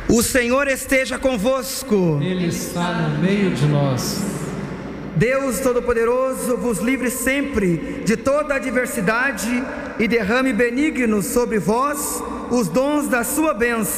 O Senhor esteja convosco. Ele está no meio de nós. Deus Todo-Poderoso vos livre sempre de toda adversidade e derrame benignos sobre vós os dons da sua bênção.